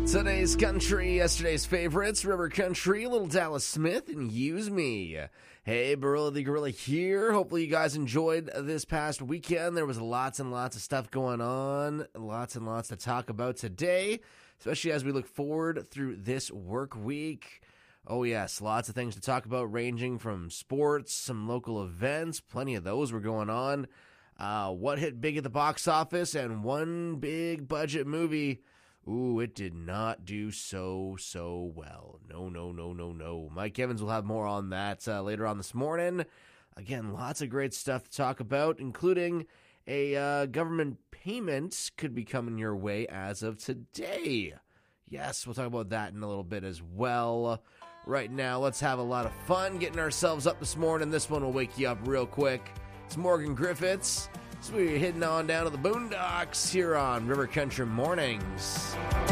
Today's country, yesterday's favorites, River Country, Little Dallas Smith, and Use Me. Hey, Barilla the Gorilla here. Hopefully you guys enjoyed this past weekend. There was lots and lots of stuff going on, lots and lots to talk about today, especially as we look forward through this work week. Oh yes, lots of things to talk about, ranging from sports, some local events, plenty of those were going on. What hit big at the box office, and one big budget movie. Ooh, it did not do so well. No. Mike Evans will have more on that later on this morning. Again, lots of great stuff to talk about, including a government payment could be coming your way as of today. Yes, we'll talk about that in a little bit as well. Right now, let's have a lot of fun getting ourselves up this morning. This one will wake you up real quick. It's Morgan Griffiths. So we're heading on down to the boondocks here on River Country Mornings.